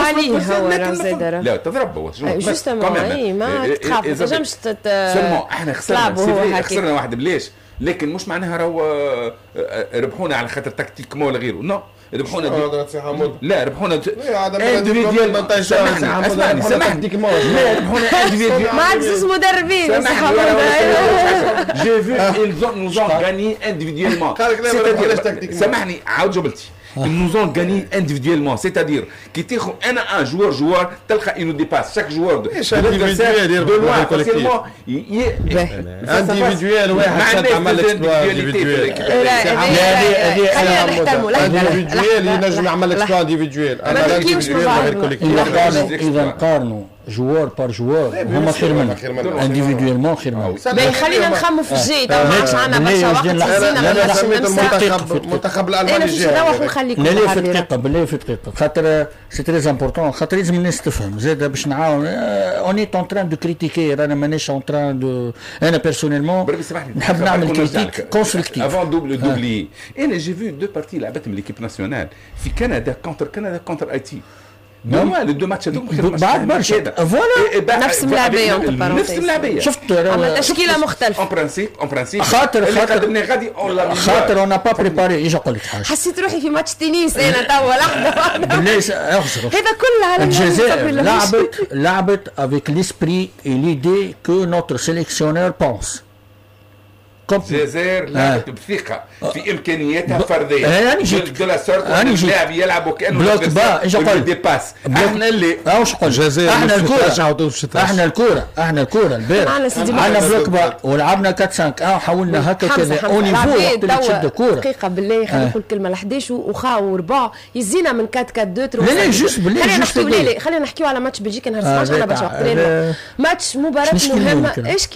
عليه هو زادر لا تضرب هو جوستومون اي ما تخاف ما تنجمش احنا خسرنا واحد بلاش لكن مش معناها راهو ربحونا على خاطر تكتيك مو ولا غيره نو ربحونا لا ربحونا انديفيديوال سامحني لا ربحونا انديفيديوال معك زوج مدربين جي في nous ont gagné individuellement سامحني عاود جبلتي ils nous ont gagné individuellement c'est-à-dire كي تاخذ انا جوار تلقى انه ديباس chaque joueur de loin facilement individuel واحد عمل اكسبلويت خلينا نحترموا individuel ينجم يعمل اكسبلويت individuel انا اذا نقارنوا جوار بار جوار هما خير منه انديفيدويلمون خير منه. خلينا نخمو في الجاي تو ما عادش عندنا برشا وقت المنتخب الالماني الجاي لا في دقيقه بالله في دقيقه خاطر سي تري امبورطون خاطر لازم الناس تفهم زاد باش نعاون اوني اون تران دو كريتيكي رانا مانيش اون تران دو انا بيرسونيلمون نحب نعمل كريتيك كونستركتيف افون دوبلي انا جي فيو دو بارتي لعبتهم ليكيب ناسيونال في كندا كونتر اي تي نورمال الدو ماتش هذوك بعد برشا فوالا نفس ملاعبيه شفت تشكيله مختلفه اون برانسيب خاطر غادي خاطر اون با بريباري ايش نقول لك حاجه حسيت روحي في ماتش تنس انا توا لحظه بالله هذا كلها على الجزائر لعبت افيك ليسبري اي ليدي كو نوتر سيليكسيونير بونس الجزائر لعبت بثقه في امكانياتها الفرديه يعني دو لا سورت اللاعب يلعب كانه بلوك با ايش نقول ديباس احنا اللي واش نقول الجزائر احنا الكره البارح عندنا بلوك با ولعبنا 4-5 حاولنا هكا كذا او نيفو وقت اللي تشد الكره دقيقه بالله خلينا نقول كلمه ل 11 وخا وربع يزينا من 4-4-2 لا جوست بالله خلينا نحكيو على ماتش بلجيكا نهار 16 انا باش وقت ماتش مباراه مهمه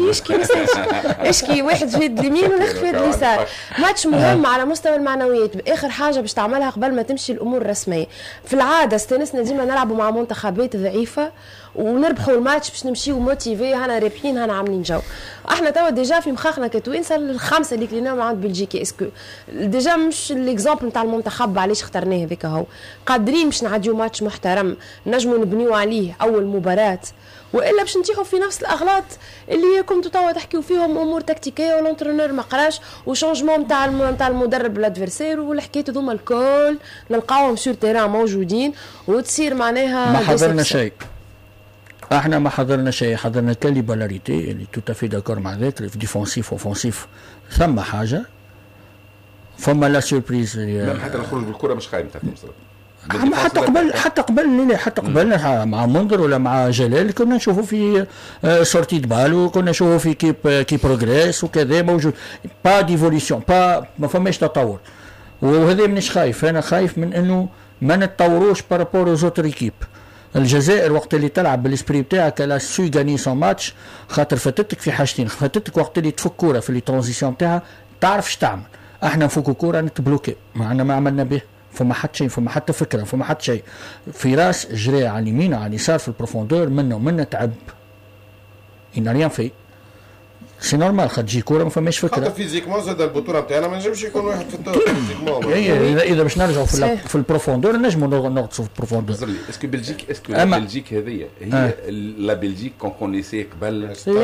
اشكي واحد في اليمين والاخر في اليسار ماتش مهم على مستوى المعنويات اخر حاجه باش تعملها قبل ما تمشي الامور الرسميه في العاده استنسنا ديما نلعبوا مع منتخبات ضعيفه ونربحوا الماتش باش نمشيو موتيفي هنا رابحين هنا عاملين جو احنا توا ديجا في مخاخنا كتوانسه الخمسه اللي كليناهم عند بلجيكا اسكو ديجا مش ليكزامبل نتاع المنتخب علاش اخترناه هذاك هو قادرين باش نعديو ماتش محترم نجموا نبنيو عليه اول مباراه والا باش نتيحوا في نفس الاغلاط اللي كنتوا توا تحكيوا فيهم امور تكتيكيه والانترينور ما قراش وشونجمون نتاع المدرب الادفيرسير والحكايات هذوما الكل نلقاوهم سور تيران موجودين وتصير معناها ما حضرنا شيء احنا ما حضرنا شيء حضرنا كاليبالاريتي اللي توتافي داكور مع ذاك ديفونسيف اوفونسيف ثم حاجه فما لا سوربريز حتى الخروج بالكره مش خايب تاعهم حتى قبل مع منذر ولا مع جلال كنا نشوفوا في سورتي دبال وكنا نشوفوا في كي بروغريس وكذا موجود با ديفوليسيون ما فماش تطور وهذا منش خايف انا خايف من انه ما نتطوروش بارابور اوزوتر ايكيب الجزائر وقت اللي تلعب بالاسبري بتاعك لا سو غاني سون ماتش خاطر فاتتك في حاجتين فاتتك وقت اللي تفك كوره في لي ترانزيسيون بتاعها تعرف اش تعمل احنا نفكوا كوره نتبلوكي معنا ما عملنا به فما حتى شيء فما حتى فكره فما حتى شيء في راس جري على اليمين على اليسار في البروفوندور منه تعب إن في سي نورمال خد تجي كوره ما فماش فكره حتى فيزيكمون زاد البطوله نتاعنا ما نجمش يكون واحد في الدور فيزيكمون اذا باش نرجعوا في البروفوندور نجموا نغطسوا في البروفوندور اسكو بلجيك هذه هي لا بلجيك كون كونيسي قبل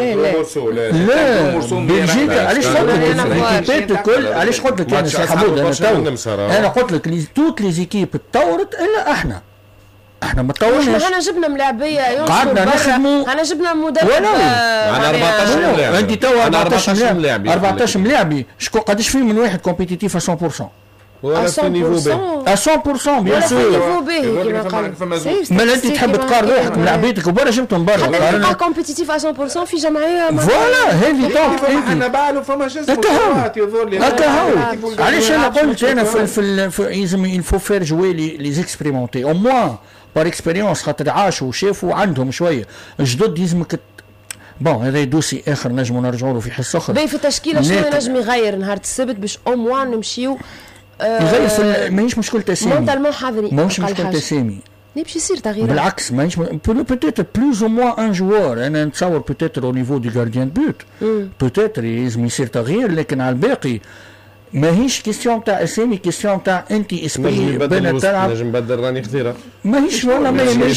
لا بلجيك علاش قلت الكل علاش قلت لك انا حمود انا قلت لك توت لي زيكيب تطورت الا احنا ما تطورناش احنا جبنا ملاعبيه قعدنا نخدموا احنا جبنا مدرب معنا 14 لاعب عندي تو 14 ملاعبي شكون قداش فيه من واحد كومبيتيتيف 100% ولا في نيفو باهي 100% بيان سور ما انت تحب تقارن روحك ملاعبيتك وبرا جبتهم برا حتى كومبيتيتيف 100% في جمعيه فوالا هذه طاف احنا بالو فما جزء هكا هو علاش انا قلت انا في لازم ينفو فير جوي لي زيكسبيريمونتي او موان بار اكسبيريونس خاطر عاشوا وشافوا عندهم شويه جدد لازمك بون هذا دوسي اخر نجموا نرجعوا له في حصه اخرى باهي في التشكيله شنو نجم يغير نهار السبت باش او موان نمشيو يغير ماهيش مشكل تسامي مونتالمون حاضرين ماهوش مشكل تسامي باش يصير تغيير بالعكس ماهيش بوتيتر بلوز او موان ان جوار انا نتصور بوتيتر او نيفو دي غارديان بوت بوتيتر لازم يصير تغيير لكن على الباقي ماهيش كيستيون تاع اسامي كيستيون تاع انت اسبري بين تلعب نجم نبدل راني خطيره ماهيش والله